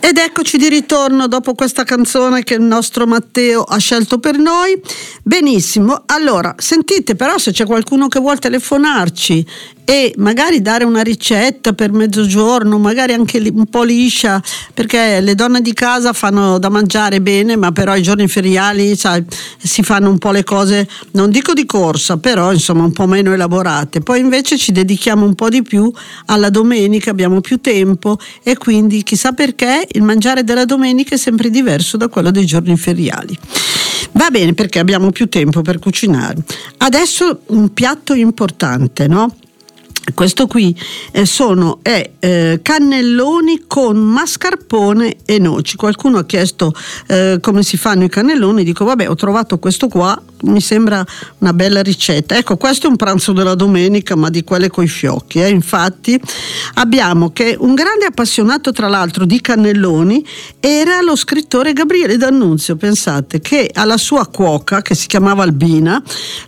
Ed eccoci di ritorno dopo questa canzone che il nostro Matteo ha scelto per noi. Benissimo, allora sentite, però se c'è qualcuno che vuole telefonarci e magari dare una ricetta per mezzogiorno, magari anche un po' liscia, perché le donne di casa fanno da mangiare bene, ma però i giorni feriali, sai, si fanno un po' le cose, non dico di corsa, però insomma un po' meno elaborate. Poi invece ci dedichiamo un po' di più alla domenica, abbiamo più tempo e quindi chissà perché il mangiare della domenica è sempre diverso da quello dei giorni feriali. Va bene, perché abbiamo più tempo per cucinare. Adesso un piatto importante, no? Questo qui sono cannelloni con mascarpone e noci. Qualcuno ha chiesto come si fanno i cannelloni, dico vabbè, ho trovato questo qua, mi sembra una bella ricetta. Ecco, questo è un pranzo della domenica, ma di quelle coi fiocchi, infatti abbiamo che un grande appassionato tra l'altro di cannelloni era lo scrittore Gabriele D'Annunzio. Pensate che alla sua cuoca, che si chiamava Albina,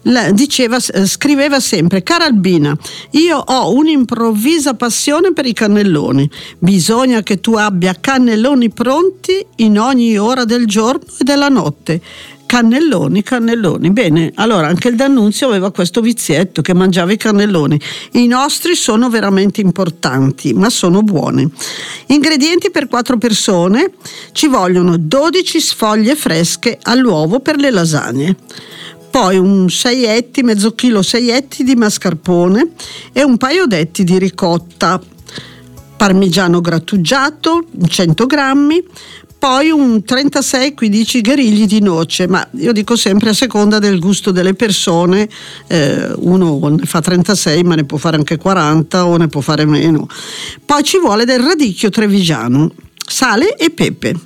scriveva sempre: cara Albina, io ho un'improvvisa passione per i cannelloni, bisogna che tu abbia cannelloni pronti in ogni ora del giorno e della notte. Cannelloni. Bene, allora anche il D'Annunzio aveva questo vizietto, che mangiava i cannelloni. I nostri sono veramente importanti, ma sono buoni. Ingredienti per 4 persone: ci vogliono 12 sfoglie fresche all'uovo per le lasagne, poi un mezzo chilo seietti di mascarpone e un paio d'etti di ricotta, parmigiano grattugiato 100 grammi, poi un 36-15 gherigli di noce, ma io dico sempre a seconda del gusto delle persone, uno ne fa 36 ma ne può fare anche 40 o ne può fare meno. Poi ci vuole del radicchio trevigiano, sale e pepe.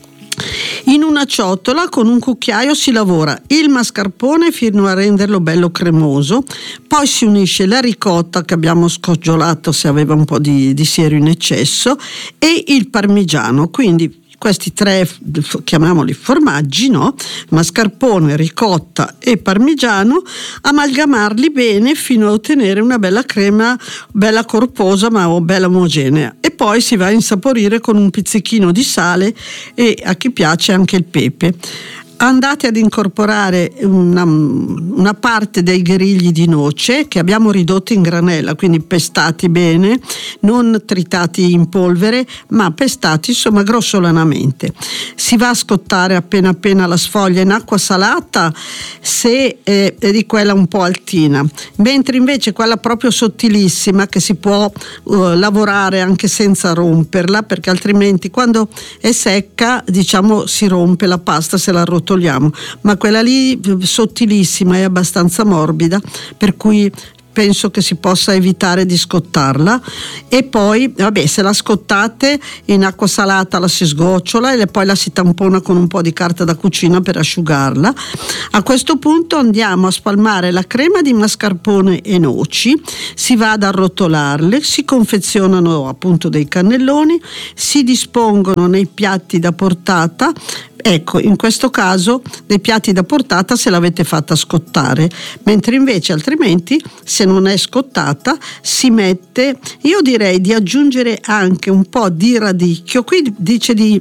In una ciotola con un cucchiaio si lavora il mascarpone fino a renderlo bello cremoso, poi si unisce la ricotta che abbiamo scoggiolato se aveva un po' di siero in eccesso e il parmigiano, quindi questi 3, chiamiamoli formaggi, no? Mascarpone, ricotta e parmigiano, amalgamarli bene fino a ottenere una bella crema, bella corposa ma bella omogenea, e poi si va a insaporire con un pizzichino di sale e a chi piace anche il pepe. Andate ad incorporare una parte dei gherigli di noce che abbiamo ridotto in granella, quindi pestati bene, non tritati in polvere ma pestati insomma grossolanamente. Si va a scottare appena la sfoglia in acqua salata se è di quella un po' altina, mentre invece quella proprio sottilissima che si può lavorare anche senza romperla, perché altrimenti quando è secca diciamo si rompe la pasta se la rotoliamo, ma quella lì sottilissima è abbastanza morbida, per cui penso che si possa evitare di scottarla. E poi vabbè, se la scottate in acqua salata la si sgocciola e poi la si tampona con un po' di carta da cucina per asciugarla. A questo punto andiamo a spalmare la crema di mascarpone e noci, si va ad arrotolarle, si confezionano appunto dei cannelloni, si dispongono nei piatti da portata. Ecco, in questo caso dei piatti da portata se l'avete fatta scottare, mentre invece altrimenti se non è scottata si mette, io direi di aggiungere anche un po' di radicchio. Qui dice di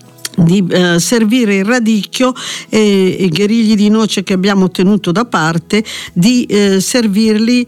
servire il radicchio e i gherigli di noce che abbiamo tenuto da parte, di servirli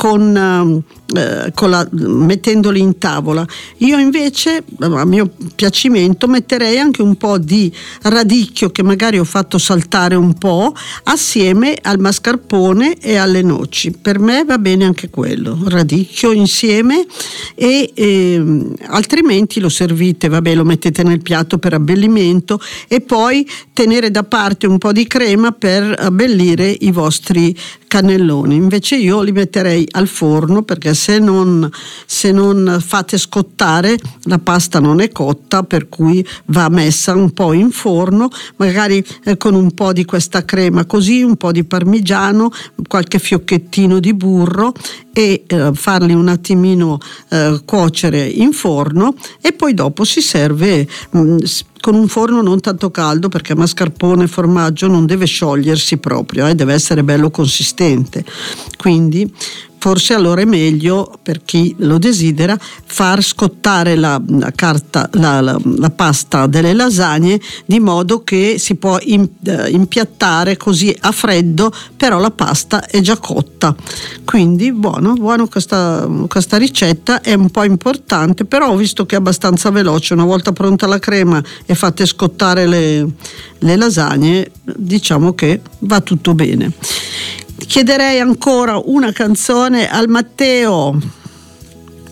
mettendoli in tavola. Io invece, a mio piacimento, metterei anche un po' di radicchio che magari ho fatto saltare un po' assieme al mascarpone e alle noci. Per me va bene anche quello, radicchio insieme, e altrimenti lo servite, lo mettete nel piatto per abbellimento e poi tenere da parte un po' di crema per abbellire i vostri cannelloni. Invece io li metterei al forno, perché se non fate scottare la pasta non è cotta, per cui va messa un po' in forno, magari con un po' di questa crema così, un po' di parmigiano, qualche fiocchettino di burro, e farli un attimino cuocere in forno, e poi dopo si serve con un forno non tanto caldo, perché mascarpone e formaggio non deve sciogliersi proprio, deve essere bello consistente, quindi forse allora è meglio, per chi lo desidera, far scottare la pasta delle lasagne, di modo che si può impiattare così a freddo, però la pasta è già cotta. Quindi buono questa ricetta, è un po' importante, però ho visto che è abbastanza veloce. Una volta pronta la crema e fatte scottare le lasagne, diciamo che va tutto bene. Chiederei ancora una canzone al Matteo.